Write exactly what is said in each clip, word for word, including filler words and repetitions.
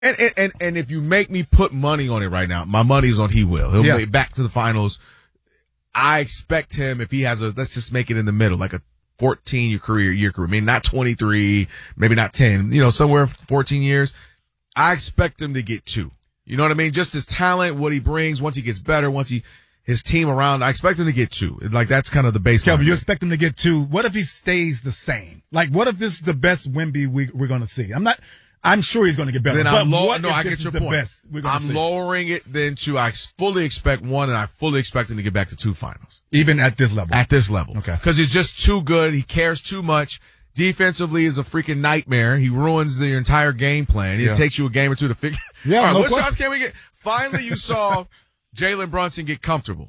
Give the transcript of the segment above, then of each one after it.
And, and and and if you make me put money on it right now, my money's on he will. He'll Yeah. make back to the finals. I expect him, if he has a, let's just make it in the middle, like a fourteen year career, year career. I mean, not twenty-three, maybe not ten, you know, somewhere fourteen years. I expect him to get two. You know what I mean? Just his talent, what he brings, once he gets better, once he, his team around, I expect him to get two. Like, that's kind of the baseline. Kelvin, you expect him to get two. What if he stays the same? Like, what if this is the best Wemby we, we're going to see? I'm not, I'm sure he's going to get better. Then but I'm low, what no, if I this get is your the point. best we're gonna I'm see? lowering it then to, I fully expect one, and I fully expect him to get back to two finals. Even at this level. At this level. Okay. Because he's just too good. He cares too much. Defensively is a freaking nightmare. He ruins the entire game plan. It Yeah. takes you a game or two to figure. Yeah, All right, no what question. shots can we get? Finally, you saw Jalen Brunson get comfortable.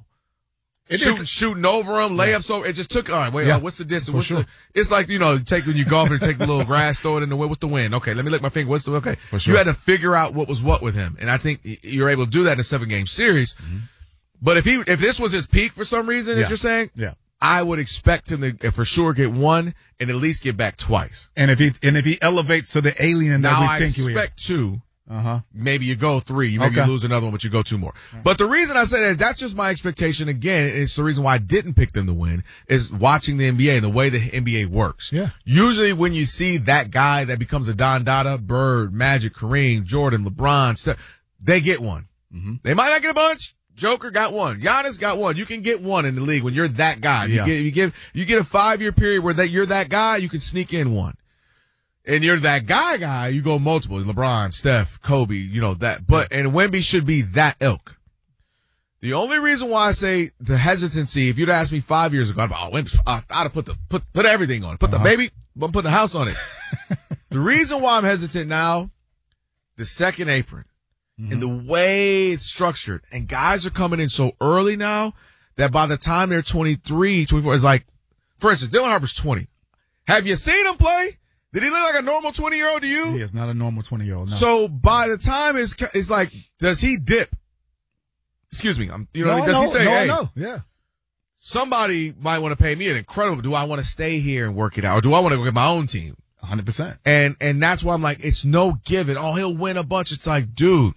It Shooting, is- shooting over him, layups over. It just took, all right, wait, Yeah, uh, what's the distance? for What's sure. the, it's like, you know, take when you golf and take the little grass, throw it in the wind. What's the wind? Okay, let me lick my finger. What's the, okay. For sure. You had to figure out what was what with him. And I think you're able to do that in a seven game series. Mm-hmm. But if he, if this was his peak for some reason, Yeah. as you're saying, Yeah. I would expect him to for sure get one and at least get back twice. And if he, and if he elevates to the alien Now that we I think he is. expect two. Uh-huh. Maybe you go three. You maybe Okay. you lose another one, but you go two more. But the reason I say that, that's just my expectation. Again, it's the reason why I didn't pick them to win, is watching the N B A and the way the N B A works. Yeah. Usually when you see that guy that becomes a Don Dada, Bird, Magic, Kareem, Jordan, LeBron, Steph, they get one. Mm-hmm. They might not get a bunch. Joker got one. Giannis got one. You can get one in the league when you're that guy. You Yeah. get, you give, you get a five year period where that you're that guy, you can sneak in one. And you're that guy guy, you go multiple. LeBron, Steph, Kobe, you know, that. But, and Wemby should be that ilk. The only reason why I say the hesitancy, if you'd asked me five years ago, I'd be, oh, Wemby, I'd have put the, put, put everything on it. Put Uh-huh. the baby, I'm putting the house on it. The reason why I'm hesitant now, the second apron mm-hmm. and the way it's structured, and guys are coming in so early now that by the time they're twenty-three, twenty-four, it's like, for instance, Dylan Harper's twenty. Have you seen him play? Did he look like a normal twenty-year-old to you? He is not a normal twenty-year-old. No. So by the time it's, it's like, does he dip? Excuse me. I'm, you know, no, what I mean? Does no, he say, no, hey, no. Yeah. somebody might want to pay me an incredible, do I want to stay here and work it out? Or do I want to go get my own team? one hundred percent. And, and that's why I'm like, it's no given. Oh, he'll win a bunch. It's like, dude,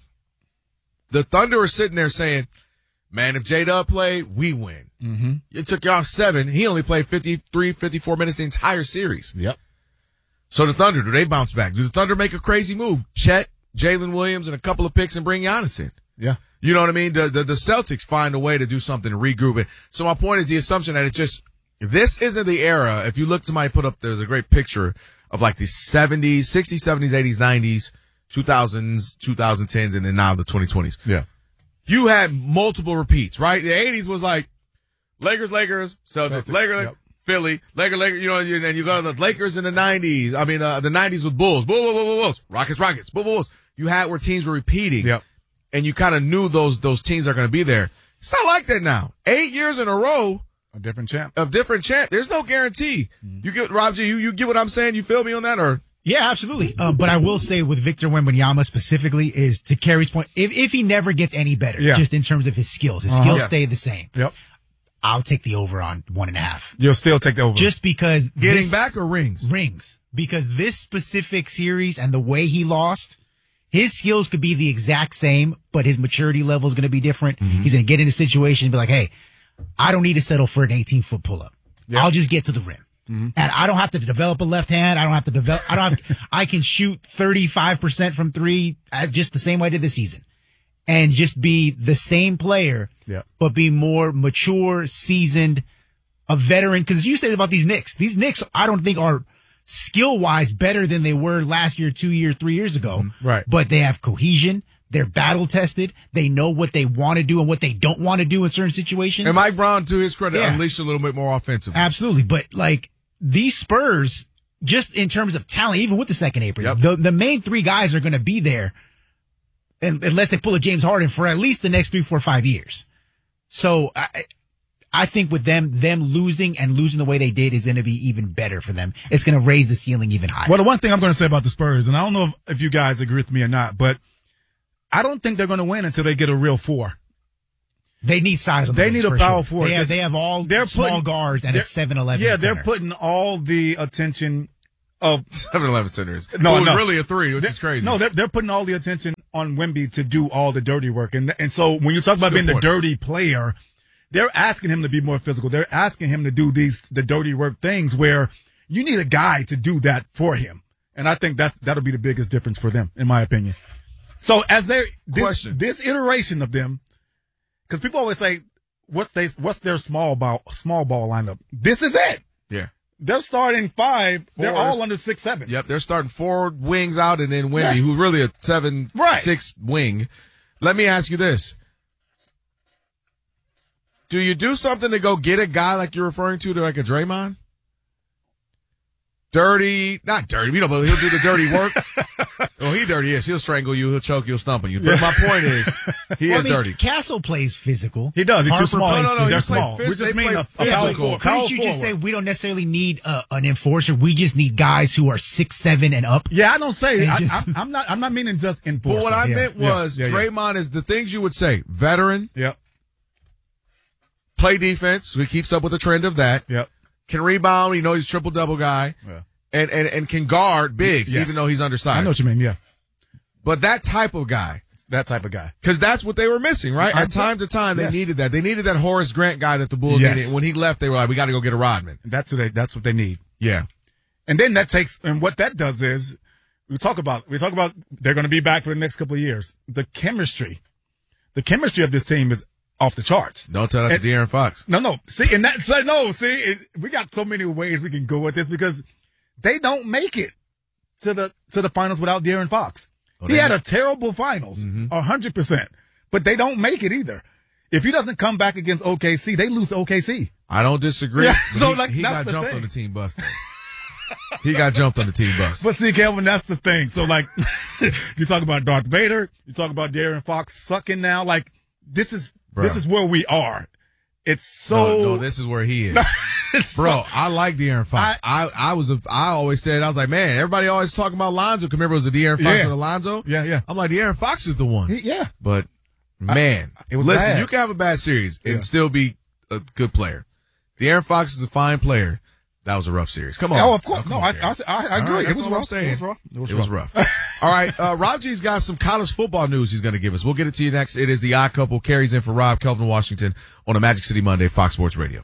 the Thunder are sitting there saying, man, if J-Dub played, we win. Mm-hmm. It took you off seven. He only played fifty-three, fifty-four minutes the entire series. Yep. So the Thunder, do they bounce back? Do the Thunder make a crazy move? Chet, Jalen Williams, and a couple of picks and bring Giannis in? Yeah. You know what I mean? The, the, the Celtics find a way to do something to regroup it. So my point is the assumption that it's just, this isn't the era. If you look, somebody put up, there's a great picture of like the seventies, sixties, seventies, eighties, nineties, two thousands, twenty tens, and then now the twenty twenties. Yeah. You had multiple repeats, right? The eighties was like Lakers, Lakers, Celtics, Celtics, Lakers, yep. Philly, Lakers, Lakers, you know, and you go to the Lakers in the nineties. I mean, uh, the nineties with Bulls, Bulls, Bulls, Bulls, Bulls, Rockets, Rockets, Bulls, Bulls. You had where teams were repeating. Yep. And you kind of knew those, those teams are going to be there. It's not like that now. Eight years in a row A different champ. of different champ. There's no guarantee. Mm-hmm. You get, Rob G, you, you get what I'm saying? You feel me on that, or? Yeah, absolutely. Um, but I will say with Victor Wembanyama specifically is, to Kerry's point, if, if he never gets any better, Yeah. just in terms of his skills, his Uh-huh. skills Yeah. stay the same. Yep. I'll take the over on one and a half. You'll still take the over. Just because Getting this, back or rings? rings. Because this specific series and the way he lost, his skills could be the exact same, but his maturity level is going to be different. Mm-hmm. He's going to get in a situation and be like, hey, I don't need to settle for an eighteen foot pull up. Yep. I'll just get to the rim. Mm-hmm. And I don't have to develop a left hand. I don't have to develop, I don't have, I can shoot thirty-five percent from three just the same way I did this season. And just be the same player, Yep. but be more mature, seasoned, a veteran. Cause you said about these Knicks, these Knicks, I don't think are skill wise better than they were last year, two years, three years ago. Mm-hmm. Right. But they have cohesion. They're battle tested. They know what they want to do and what they don't want to do in certain situations. And Mike Brown, to his credit, Yeah. unleashed a little bit more offensively. Absolutely. But like these Spurs, just in terms of talent, even with the second apron, Yep. the, the main three guys are going to be there and, unless they pull a James Harden for at least the next three, four, five years. So I, I think with them, them losing and losing the way they did is going to be even better for them. It's going to raise the ceiling even higher. Well, the one thing I'm going to say about the Spurs, and I don't know if, if you guys agree with me or not, but I don't think they're going to win until they get a real four. They need size on the They wings, need a for power sure. forward. They have, they have all They're small putting- guards and a they're- seven eleven Yeah, center. they're putting all the attention of seven eleven centers. No, it was no. really a three, which They're- is crazy. No, they're, they're putting all the attention on Wemby to do all the dirty work. And and so when you talk about That's a being good the point. dirty player, they're asking him to be more physical. They're asking him to do these the dirty work things where you need a guy to do that for him. And I think that's that'll be the biggest difference for them, in my opinion. So as they this, Question. this iteration of them, because people always say, what's they what's their small ball small ball lineup? This is it. Yeah. They're starting five. They're Fours. all under six seven. Yep, they're starting four wings out and then Wemby, Yes. who's really a seven Right. six wing. Let me ask you this. Do you do something to go get a guy like you're referring to, to like a Draymond? Dirty, not dirty, we don't know, he'll do the dirty work. Oh, he dirty, yes. He'll strangle you, he'll choke you, he'll stump on you. But my point is, he Well, is I mean, dirty. Castle plays physical. He does. He's too Harper small. plays He's- No, no, no, they're he play small. phys- We just they mean play a, a physical. power Couldn't forward. Couldn't Power you just say forward. we don't necessarily need uh, an enforcer? We just need guys who are six, seven, and up. Yeah, I don't say. And I, just- I'm, I'm not. I'm not meaning just enforcer. But what I Yeah. meant Yeah, was, yeah, yeah. Draymond is the things you would say, veteran, Yep. play defense, so he keeps up with the trend of that. Yep. Can rebound, you know he's a triple double guy, Yeah. and, and and can guard bigs, Yes. even though he's undersized. I know what you mean. Yeah, But that type of guy, that type of guy. because that's what they were missing, right? I- At time to time, they Yes. needed that. They needed that Horace Grant guy that the Bulls Yes. needed. When he left, they were like, we got to go get a Rodman. That's what they. That's what they need. Yeah. And then that takes. And what that does is, we talk about. We talk about. They're going to be back for the next couple of years. The chemistry, the chemistry of this team is off the charts. Don't tell that And- to De'Aaron Fox. No, no. See, and that's so no. See, it, we got so many ways we can go with this because they don't make it to the to the finals without De'Aaron Fox. Oh, he they had know. a terrible finals, a hundred percent. But they don't make it either. If he doesn't come back against O K C, they lose to O K C. I don't disagree. Yeah, but so, he, like, he that's got the jumped thing. on the team bus. though. He got jumped on the team bus. But see, Kelvin, that's the thing. So like, you talk about Darth Vader, you talk about De'Aaron Fox sucking now. Like, this is this Bruh. is where we are. It's so. no, no, this is where he is. it's Bro, so- I like De'Aaron Fox. I, I, was, a, I always said, I was like, man, everybody always talking about Lonzo. Remember it was a De'Aaron Fox Yeah. and Alonzo? Yeah, yeah. I'm like, De'Aaron Fox is the one. He- yeah. But, man, it was listen, bad. you can have a bad series and Yeah. still be a good player. De'Aaron Fox is a fine player. That was a rough series. Come on. Oh, of course. come No, on, I, Derek. I, I, I All agree. right, it that's was all I'm rough. saying. It was rough. It was It was rough. rough. All right, uh, Rob G's got some college football news he's going to give us. We'll get it to you next. It is the Odd Couple. Carries in for Rob, Kelvin Washington on a Magic City Monday, Fox Sports Radio.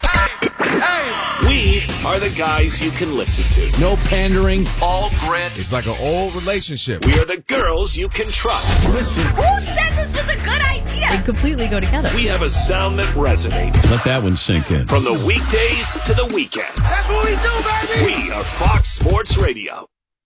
We are the guys you can listen to. No pandering. All Grant. It's like an old relationship. We are the girls you can trust. Listen. Who said this was a good idea? They completely go together. We have a sound that resonates. Let that one sink in. From the weekdays to the weekends. That's what we do, baby. We are Fox Sports Radio.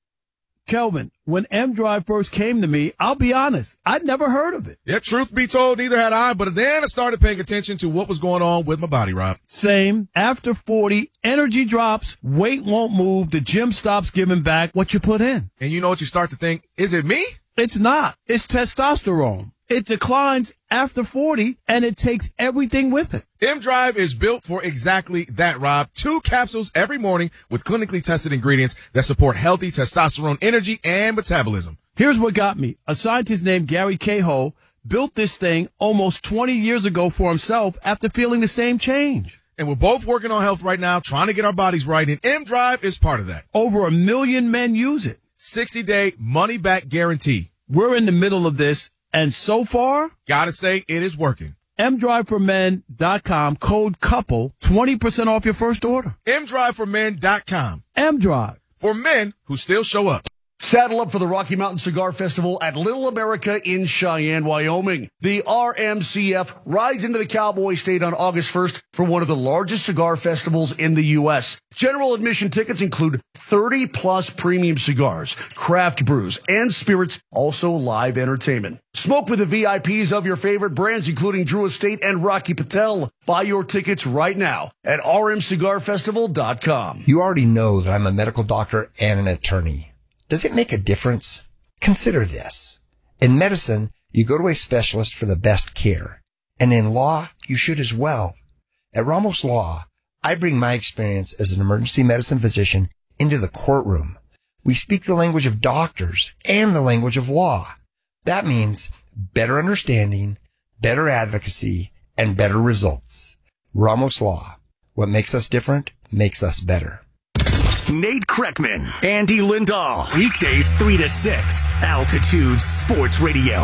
Kelvin, when M Drive first came to me, I'll be honest, I'd never heard of it. Yeah, truth be told, neither had I, but then I started paying attention to what was going on with my body, Rob. Same. After forty, energy drops, weight won't move, the gym stops giving back what you put in. And you know what you start to think? Is it me? It's not. It's testosterone. It declines after forty, and it takes everything with it. M-Drive is built for exactly that, Rob. Two capsules every morning with clinically tested ingredients that support healthy testosterone energy and metabolism. Here's what got me. A scientist named Gary Cahill built this thing almost twenty years ago for himself after feeling the same change. And we're both working on health right now, trying to get our bodies right, and M-Drive is part of that. Over a million men use it. sixty-day money-back guarantee. We're in the middle of this, and so far, Gotta say, it is working. M drive for men dot com, code COUPLE, twenty percent off your first order. M drive for men dot com. M-Drive. For men who still show up. Saddle up for the Rocky Mountain Cigar Festival at Little America in Cheyenne, Wyoming. The R M C F rides into the Cowboy State on August first for one of the largest cigar festivals in the U S. General admission tickets include thirty plus premium cigars, craft brews, and spirits, also live entertainment. Smoke with the V I Ps of your favorite brands, including Drew Estate and Rocky Patel. Buy your tickets right now at R M cigar festival dot com. You already know that I'm a medical doctor and an attorney. Does it make a difference? Consider this. In medicine, you go to a specialist for the best care. And in law, you should as well. At Ramos Law, I bring my experience as an emergency medicine physician into the courtroom. We speak the language of doctors and the language of law. That means better understanding, better advocacy, and better results. Ramos Law. What makes us different makes us better. Nate Kreckman, Andy Lindahl. Weekdays three to six. Altitude Sports Radio.